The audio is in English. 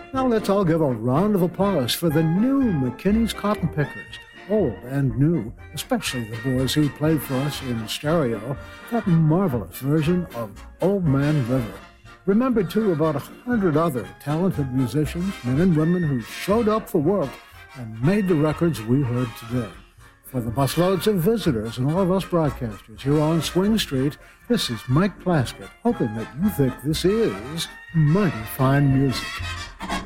Now let's all give a round of applause for the new McKinney's Cotton Pickers, old and new, especially the boys who played for us in stereo that marvelous version of Old Man River. Remember, too, about 100 other talented musicians, men and women who showed up for work and made the records we heard today. For the busloads of visitors and all of us broadcasters here on Swing Street, this is Mike Plaskett, hoping that you think this is mighty fine music.